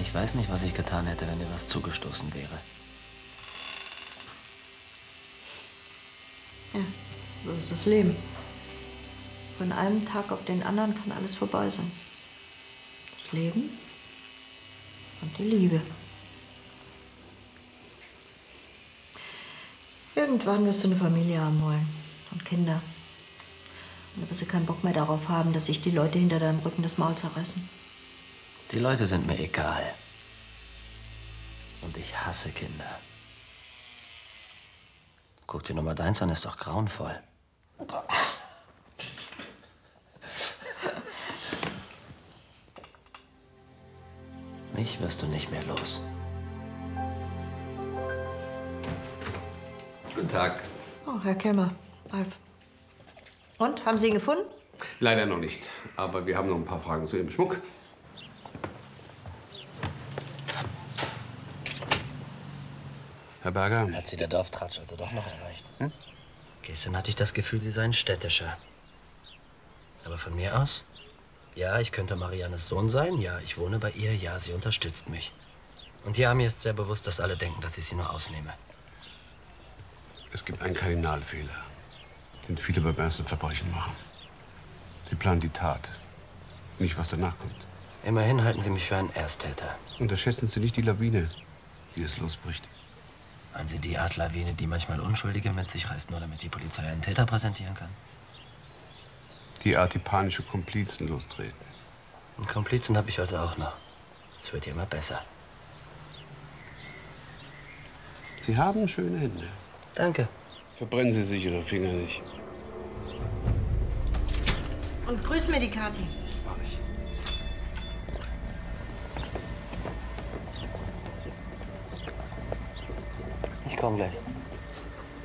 Ich weiß nicht, was ich getan hätte, wenn dir was zugestoßen wäre. Ja, so ist das Leben. Von einem Tag auf den anderen kann alles vorbei sein. Das Leben und die Liebe. Irgendwann wirst du eine Familie haben wollen und Kinder. Und dann wirst du keinen Bock mehr darauf haben, dass sich die Leute hinter deinem Rücken das Maul zerreißen. Die Leute sind mir egal. Und ich hasse Kinder. Guck dir Nummer deins an, ist doch grauenvoll. Mich wirst du nicht mehr los. Guten Tag. Oh, Herr Kilmer, Ralf. Und, haben Sie ihn gefunden? Leider noch nicht. Aber wir haben noch ein paar Fragen zu Ihrem Schmuck. Herr Berger. Hat sie der Dorftratsch also doch noch erreicht? Hm? Gestern hatte ich das Gefühl, sie sei ein städtischer. Aber von mir aus? Ja, ich könnte Mariannes Sohn sein. Ja, ich wohne bei ihr. Ja, sie unterstützt mich. Und ja, mir ist sehr bewusst, dass alle denken, dass ich sie nur ausnehme. Es gibt einen Kardinalfehler, den viele beim ersten Verbrechen machen. Sie planen die Tat, nicht was danach kommt. Immerhin halten Sie mich für einen Ersttäter. Unterschätzen Sie nicht die Lawine, die es losbricht. Meinen Sie die Art Lawine, die manchmal Unschuldige mit sich reißt, nur damit die Polizei einen Täter präsentieren kann? Die Art, die panische Komplizen lostreten. Und Komplizen habe ich also auch noch. Es wird ja immer besser. Sie haben schöne Hände. Danke. Verbrennen Sie sich Ihre Finger nicht. Und grüß mir die Kathi. Mach ich. Ich komme gleich.